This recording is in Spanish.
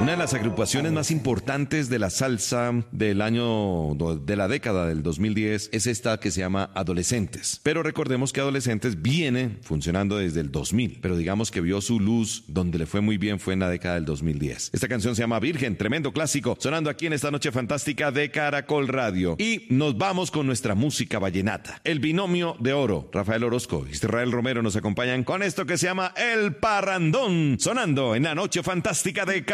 Una de las agrupaciones más importantes de la salsa del año, de la década del 2010 es esta que se llama Adolescentes. Pero recordemos que Adolescentes viene funcionando desde el 2000, pero digamos que vio su luz donde le fue muy bien fue en la década del 2010. Esta canción se llama Virgen, tremendo clásico, sonando aquí en esta noche fantástica de Caracol Radio. Y nos vamos con nuestra música vallenata. El binomio de oro, Rafael Orozco y Israel Romero nos acompañan con esto que se llama El Parrandón, sonando en la noche fantástica de Caracol.